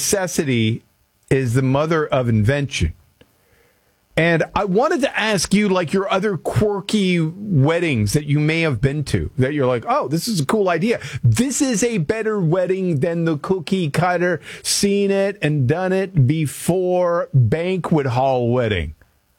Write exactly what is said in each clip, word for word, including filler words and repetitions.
necessity is the mother of invention. And I wanted to ask you, like, your other quirky weddings that you may have been to, that you're like, oh, this is a cool idea. This is a better wedding than the cookie cutter, seen it and done it before banquet hall wedding,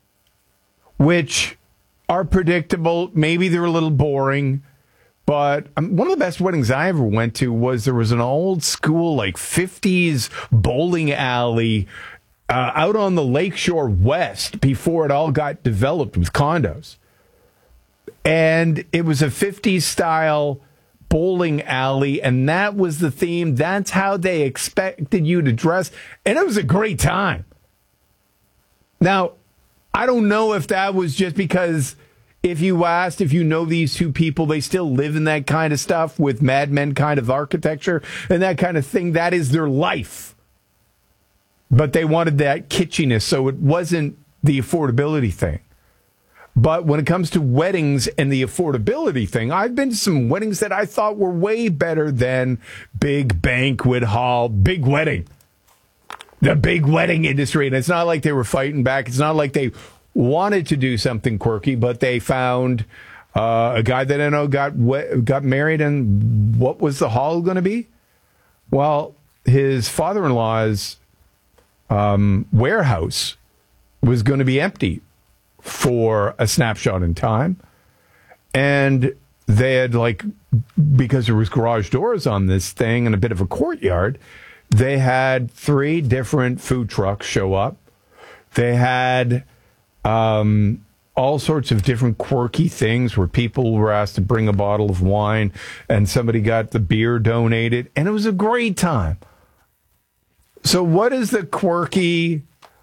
which are predictable. Maybe they're a little boring. But um, one of the best weddings I ever went to was there was an old school, like, fifties bowling alley Uh, out on the Lakeshore West before it all got developed with condos. And it was a fifties-style bowling alley, and that was the theme. That's how they expected you to dress, and it was a great time. Now, I don't know if that was just because if you asked, if you know these two people, they still live in that kind of stuff with Mad Men kind of architecture and that kind of thing. That is their life. But they wanted that kitschiness, so it wasn't the affordability thing. But when it comes to weddings and the affordability thing, I've been to some weddings that I thought were way better than big banquet hall, big wedding. The big wedding industry. And it's not like they were fighting back. It's not like they wanted to do something quirky, but they found uh, a guy that I know got, got married, and what was the hall going to be? Well, his father-in-law's Um, warehouse was going to be empty for a snapshot in time. And they had, like, because there was garage doors on this thing and a bit of a courtyard, they had three different food trucks show up. They had um, all sorts of different quirky things where people were asked to bring a bottle of wine and somebody got the beer donated. And it was a great time. So what is the quirky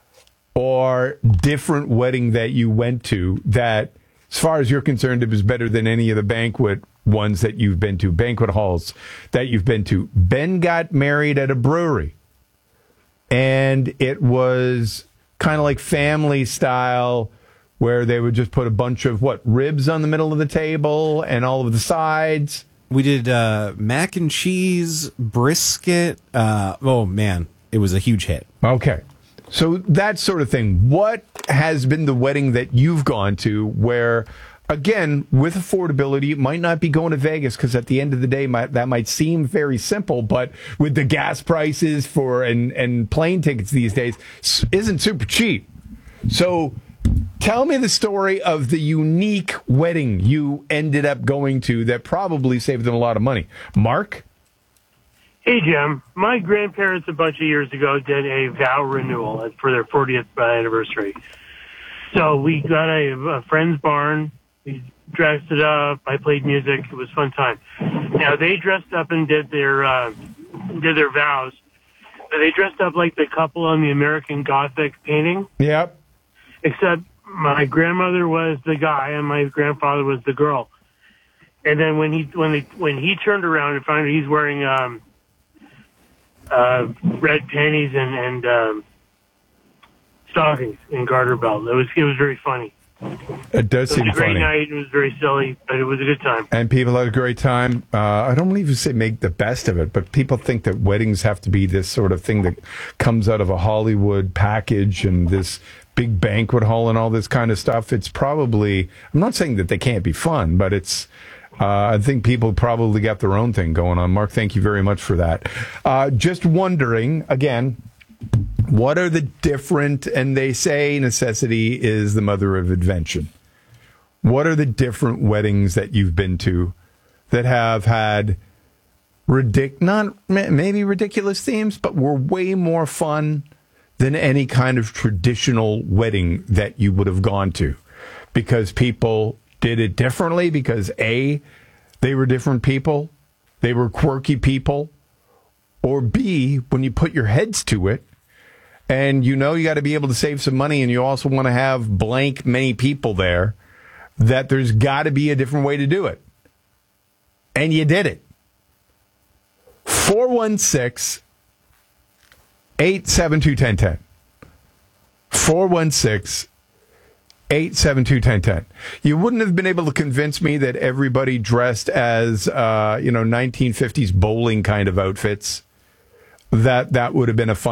or different wedding that you went to that, as far as you're concerned, it was better than any of the banquet ones that you've been to, banquet halls that you've been to? Ben got married at a brewery, and it was kind of like family style where they would just put a bunch of, what, ribs on the middle of the table and all of the sides. We did uh, mac and cheese, brisket. Uh, oh, man. It was a huge hit. Okay. So that sort of thing. What has been the wedding that you've gone to where, again, with affordability, it might not be going to Vegas because at the end of the day, might, that might seem very simple, but with the gas prices for and, and plane tickets these days, isn't super cheap. So tell me the story of the unique wedding you ended up going to that probably saved them a lot of money. Mark? Hey, Jim. My grandparents a bunch of years ago did a vow renewal for their fortieth anniversary. So we got a, a friend's barn. We dressed it up. I played music. It was a fun time. Now, they dressed up and did their uh, did their vows. But they dressed up like the couple on the American Gothic painting. Yep. Except my grandmother was the guy and my grandfather was the girl. And then when he when they when he turned around and found he's wearing um, Uh, red panties and, and um, stockings and garter belt. It was it was very funny. It does it seem was a great funny. night. It was very silly, but it was a good time. And people had a great time. Uh, I don't even say make the best of it, but people think that weddings have to be this sort of thing that comes out of a Hollywood package and this big banquet hall and all this kind of stuff. It's probably, I'm not saying that they can't be fun, but it's, Uh, I think people probably got their own thing going on. Mark, thank you very much for that. Uh, just wondering, again, what are the different, and they say necessity is the mother of invention. What are the different weddings that you've been to that have had, ridic- not maybe ridiculous themes, but were way more fun than any kind of traditional wedding that you would have gone to? Because people did it differently because A, they were different people, they were quirky people, or B, when you put your heads to it and you know you got to be able to save some money and you also want to have blank many people there, that there's got to be a different way to do it. And you did it. four one six, eight seven two, one zero one zero. four one six, eight seven two, one zero one zero. You wouldn't have been able to convince me that everybody dressed as, uh, you know, nineteen fifties bowling kind of outfits, that that would have been a fun